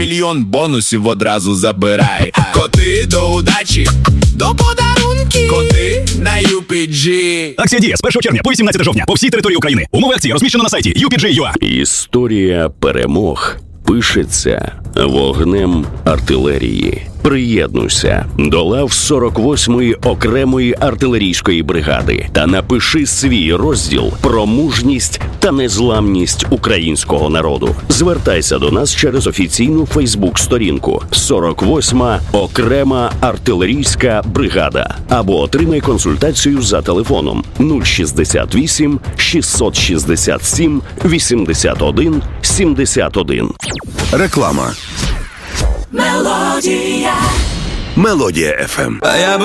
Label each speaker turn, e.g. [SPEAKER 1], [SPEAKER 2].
[SPEAKER 1] мільйон бонусів одразу забирай. Коти до удачі, до подарунків. Коти на UPG.
[SPEAKER 2] Акція діє з 1 червня по 18 жовтня по всій території України. Умови акції розміщено на сайті UPG.ua.
[SPEAKER 3] Історія перемог пишеться вогнем артилерії. Приєднуйся до лав 48-ї окремої артилерійської бригади та напиши свій розділ про мужність та незламність українського народу. Звертайся до нас через офіційну Фейсбук-сторінку 48-ма окрема артилерійська бригада або отримай консультацію за телефоном 068 667 81 71.
[SPEAKER 4] Реклама. Мелодія FM.